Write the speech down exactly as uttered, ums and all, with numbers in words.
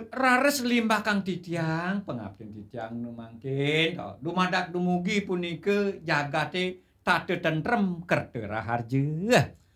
rares limbah Kang Titiang, pangabden Titiang nu mangkin dumadak dumugi punike jagate tate tentrem keur teu raharjeuh.